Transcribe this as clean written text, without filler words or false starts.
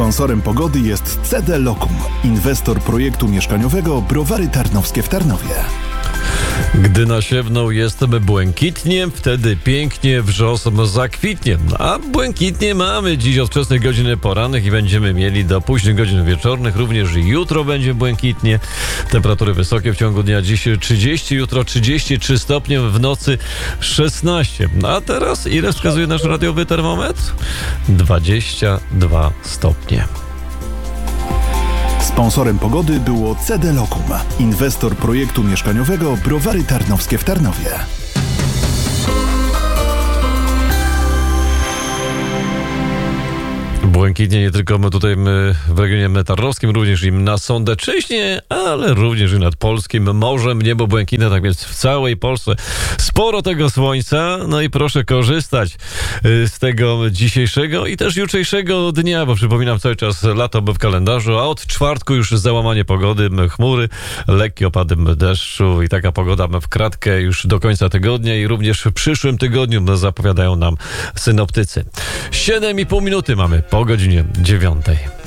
Sponsorem pogody jest CD Lokum, inwestor projektu mieszkaniowego Browary Tarnowskie w Tarnowie. Gdy nasiewną jest błękitnie, wtedy pięknie wrzos zakwitnie. A błękitnie mamy dziś od wczesnych godzin porannych i będziemy mieli do późnych godzin wieczornych. Również jutro będzie błękitnie. Temperatury wysokie w ciągu dnia. Dziś 30, jutro 33 stopnie, w nocy 16. A teraz ile wskazuje nasz radiowy termometr? 22 stopnie. Sponsorem pogody było CD Lokum, inwestor projektu mieszkaniowego Browary Tarnowskie w Tarnowie. Błękitnie nie tylko my tutaj w regionie tarnowskim, również i na Sądecczyźnie, ale również i nad polskim morzem. Niebo błękitne, tak więc w całej Polsce sporo tego słońca. No i proszę korzystać z tego dzisiejszego i też jutrzejszego dnia, bo przypominam, cały czas lato w kalendarzu, a od czwartku już załamanie pogody, chmury, lekkie opady deszczu i taka pogoda w kratkę już do końca tygodnia i również w przyszłym tygodniu zapowiadają nam synoptycy. 7,5 minuty mamy po godzinie 9.